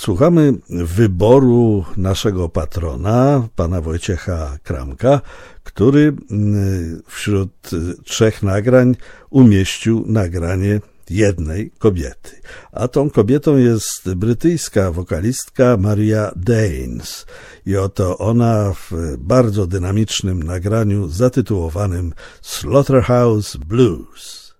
Słuchamy wyboru naszego patrona, pana Wojciecha Kramka, który wśród 3 nagrań umieścił nagranie jednej kobiety. A tą kobietą jest brytyjska wokalistka Maria Danes. I oto ona w bardzo dynamicznym nagraniu zatytułowanym Slaughterhouse Blues.